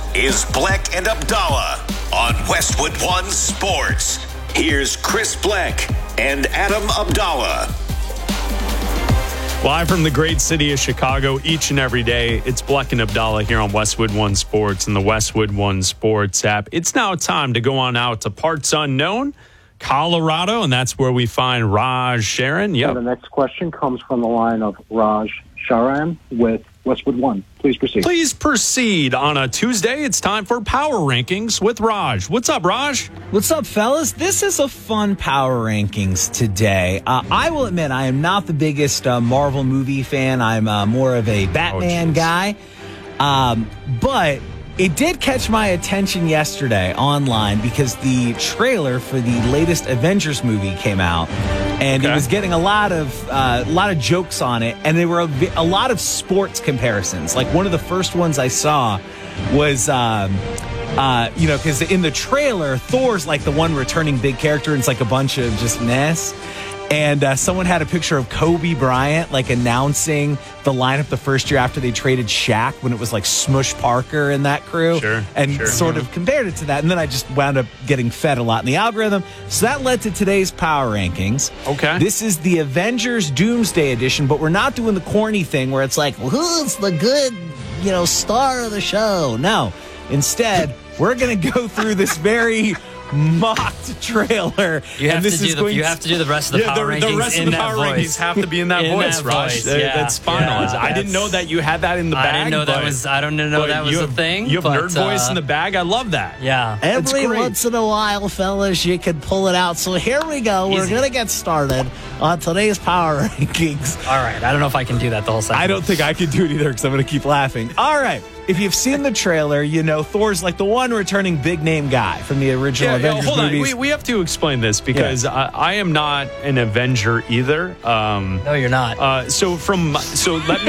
is Bleck and Abdallah on Westwood One Sports. Here's Chris Bleck and Adam Abdallah. Live from the great city of Chicago each and every day, it's Bleck and Abdallah here on Westwood One Sports and the Westwood One Sports app. It's now time to go on out to parts unknown, Colorado, and that's where we find Raj Sharon. Yep. The next question comes from the line of Raj Sharan with Westwood One. Please proceed. Please proceed. On a Tuesday, it's time for Power Rankings with Raj. What's up, Raj? What's up, fellas? This is a fun Power Rankings today. I will admit I am not the biggest Marvel movie fan. I'm more of a Batman guy. But it did catch my attention yesterday online because the trailer for the latest Avengers movie came out, and it was getting a lot of jokes on it, and there were a lot of sports comparisons. Like one of the first ones I saw was, because in the trailer, Thor's like the one returning big character, and it's like a bunch of just mess. And someone had a picture of Kobe Bryant, like, announcing the lineup the first year after they traded Shaq when it was, like, Smush Parker and that crew. Sort of compared it to that. And then I just wound up getting fed a lot in the algorithm. So that led to today's Power Rankings. Okay. This is the Avengers Doomsday Edition, but we're not doing the corny thing where it's like, well, who's the good, star of the show? No. Instead, we're going to go through this very mocked trailer. You have to do the rest of the Power Rankings. The rest of the Power Rankings have to be in that voice, Raj. That's finalized. I didn't know that you had that in the bag. I don't know that was a thing. You have nerd voice in the bag. I love that. Yeah. Every once in a while, fellas, you can pull it out. So here we go. We're going to get started on today's Power Rankings. All right. I don't know if I can do that the whole segment. I don't think I can do it either because I'm going to keep laughing. All right. If you've seen the trailer, Thor's like the one returning big name guy from the original Avengers movies. We have to explain this because I am not an Avenger either. No, you're not. So let me